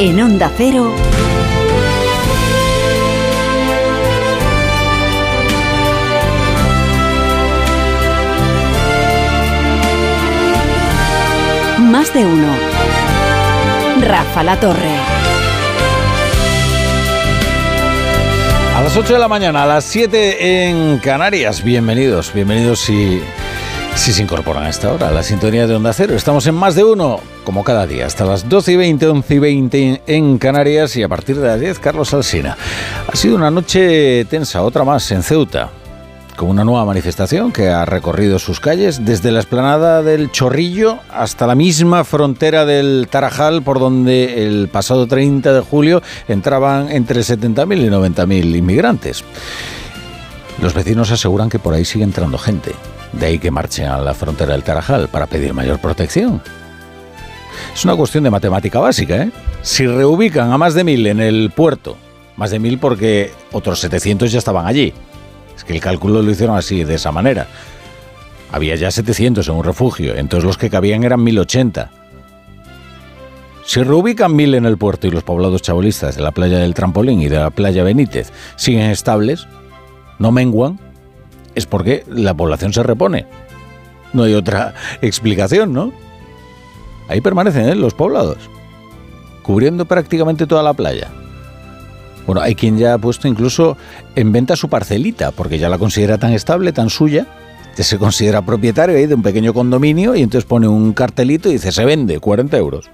En Onda Cero, Más de Uno. Rafa La Torre. A las 8 de la mañana, a las 7 en Canarias. Bienvenidos si se incorporan a esta hora a la sintonía de Onda Cero. Estamos en Más de Uno, como cada día, hasta las 12:20, 11:20 en Canarias, y a partir de las 10, Carlos Alsina. Ha sido una noche tensa, otra más en Ceuta, con una nueva manifestación que ha recorrido sus calles desde la explanada del Chorrillo hasta la misma frontera del Tarajal, por donde el pasado 30 de julio entraban entre 70.000 y 90.000 inmigrantes. Los vecinos aseguran que por ahí sigue entrando gente, de ahí que marchen a la frontera del Tarajal para pedir mayor protección. Es una cuestión de matemática básica, ¿eh? Si reubican a más de 1.000 en el puerto, más de 1.000 porque otros 700 ya estaban allí. Es que el cálculo lo hicieron así, de esa manera. Había ya 700 en un refugio, entonces los que cabían eran 1.080. Si reubican 1.000 en el puerto y los poblados chabolistas de la playa del Trampolín y de la playa Benítez siguen estables, no menguan, es porque la población se repone. No hay otra explicación, ¿no? Ahí permanecen, los poblados, cubriendo prácticamente toda la playa. Bueno, hay quien ya ha puesto incluso en venta su parcelita, porque ya la considera tan estable, tan suya, que se considera propietario ahí de un pequeño condominio, y entonces pone un cartelito y dice, se vende, 40 euros.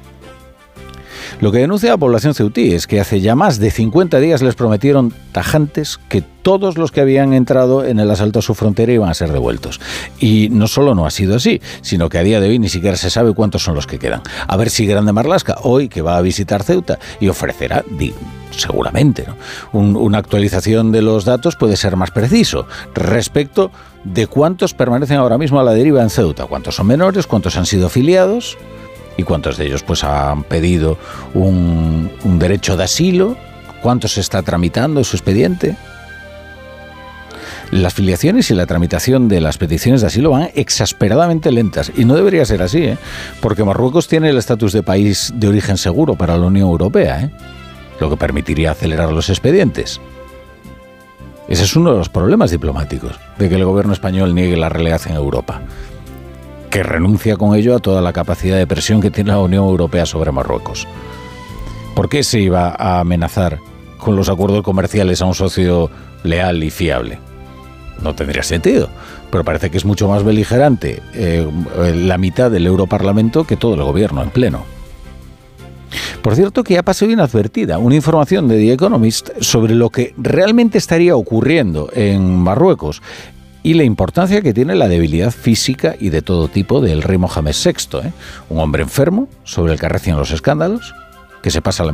Lo que denuncia la población ceutí es que hace ya más de 50 días les prometieron tajantes que todos los que habían entrado en el asalto a su frontera iban a ser devueltos. Y no solo no ha sido así, sino que a día de hoy ni siquiera se sabe cuántos son los que quedan. A ver si Grande Marlaska, hoy que va a visitar Ceuta y ofrecerá, seguramente, ¿no?, una actualización de los datos, puede ser más preciso respecto de cuántos permanecen ahora mismo a la deriva en Ceuta, cuántos son menores, cuántos han sido afiliados y cuántos de ellos pues han pedido un derecho de asilo, cuántos se está tramitando su expediente. Las filiaciones y la tramitación de las peticiones de asilo van exasperadamente lentas, y no debería ser así, porque Marruecos tiene el estatus de país de origen seguro para la Unión Europea, lo que permitiría acelerar los expedientes. Ese es uno de los problemas diplomáticos, de que el gobierno español niegue la relegación en Europa, que renuncia con ello a toda la capacidad de presión que tiene la Unión Europea sobre Marruecos. ¿Por qué se iba a amenazar con los acuerdos comerciales a un socio leal y fiable? No tendría sentido, pero parece que es mucho más beligerante la mitad del Europarlamento que todo el gobierno en pleno. Por cierto, que ha pasado inadvertida una información de The Economist sobre lo que realmente estaría ocurriendo en Marruecos y la importancia que tiene la debilidad física y de todo tipo del rey Mohamed VI, un hombre enfermo sobre el que arrecian los escándalos, que se pasa la